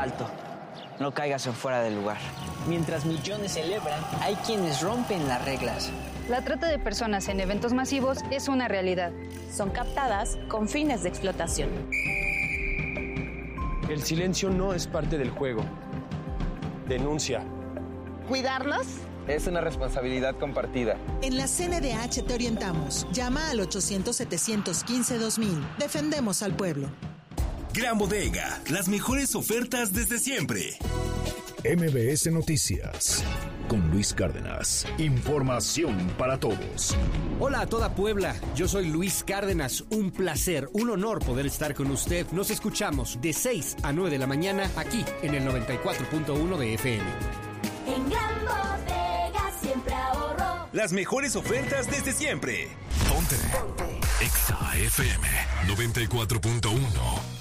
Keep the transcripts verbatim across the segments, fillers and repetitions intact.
alto. No caigas en fuera del lugar. Mientras millones celebran, hay quienes rompen las reglas. La trata de personas en eventos masivos es una realidad. Son captadas con fines de explotación. El silencio no es parte del juego. Denuncia. ¿Cuidarlos? Es una responsabilidad compartida. En la C N D H te orientamos. Llama al ochocientos, setecientos quince, dos mil. Defendemos al pueblo. Gran Bodega, las mejores ofertas desde siempre. M B S Noticias, con Luis Cárdenas. Información para todos. Hola a toda Puebla, yo soy Luis Cárdenas. Un placer, un honor poder estar con usted. Nos escuchamos de seis a nueve de la mañana aquí en el noventa y cuatro punto uno de F M. En Gran Bodega siempre ahorro. Las mejores ofertas desde siempre. Ponte. Ponte. Exa F M noventa y cuatro punto uno.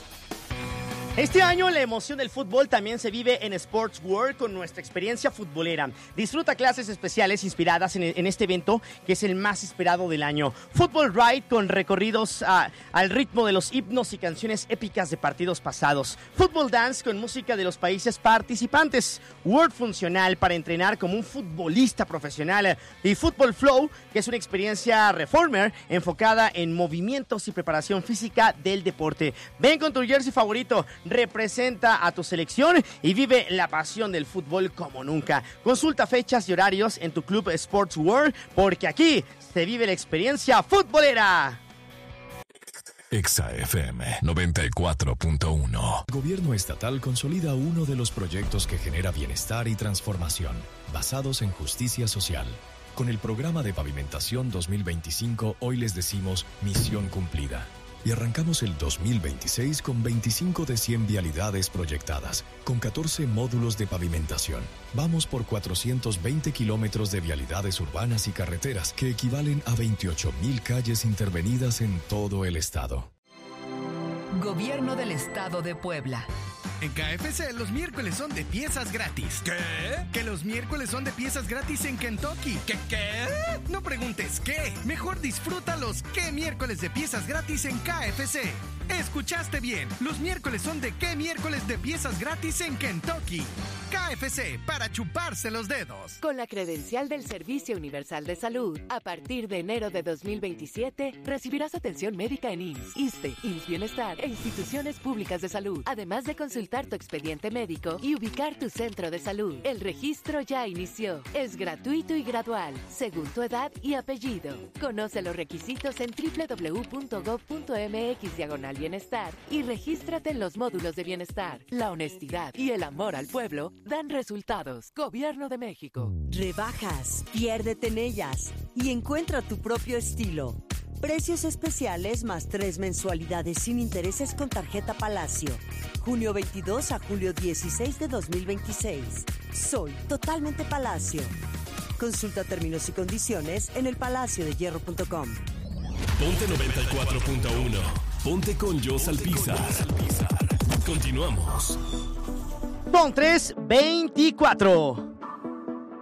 Este año la emoción del fútbol también se vive en Sports World con nuestra experiencia futbolera. Disfruta clases especiales inspiradas en, en este evento que es el más esperado del año. Football Ride con recorridos a, al ritmo de los himnos y canciones épicas de partidos pasados. Football Dance con música de los países participantes. World Funcional para entrenar como un futbolista profesional. Y Football Flow, que es una experiencia reformer enfocada en movimientos y preparación física del deporte. Ven con tu jersey favorito. Representa a tu selección y vive la pasión del fútbol como nunca. Consulta fechas y horarios en tu club Sports World, porque aquí se vive la experiencia futbolera. Exa F M noventa y cuatro punto uno. El gobierno estatal consolida uno de los proyectos que genera bienestar y transformación, basados en justicia social. Con el programa de pavimentación dos mil veinticinco, hoy les decimos misión cumplida. Y arrancamos el dos mil veintiséis con veinticinco de cien vialidades proyectadas, con catorce módulos de pavimentación. Vamos por cuatrocientos veinte kilómetros de vialidades urbanas y carreteras, que equivalen a veintiocho mil calles intervenidas en todo el estado. Gobierno del Estado de Puebla. En K F C los miércoles son de piezas gratis. ¿Qué? Que los miércoles son de piezas gratis en Kentucky. ¿Qué qué? No preguntes qué. Mejor disfruta los qué miércoles de piezas gratis en K F C. Escuchaste bien. Los miércoles son de qué miércoles de piezas gratis en Kentucky. K F C, para chuparse los dedos. Con la credencial del Servicio Universal de Salud, a partir de enero de dos mil veintisiete, recibirás atención médica en I M S S, ISSSTE, I M S S Bienestar e instituciones públicas de salud, además de consultar tu expediente médico y ubicar tu centro de salud. El registro ya inició. Es gratuito y gradual, según tu edad y apellido. Conoce los requisitos en doble u doble u doble u punto gob punto eme equis diagonal bienestar y regístrate en los módulos de bienestar. La honestidad y el amor al pueblo dan resultados. Gobierno de México. Rebajas, piérdete en ellas y encuentra tu propio estilo. Precios especiales más tres mensualidades sin intereses con tarjeta Palacio. Junio veintidós a julio dieciséis de dos mil veintiséis. Soy totalmente Palacio. Consulta términos y condiciones en el palacio de hierro punto com. Ponte noventa y cuatro punto uno. Ponte con Jos Alpizar. Continuamos. Con tres veinticuatro.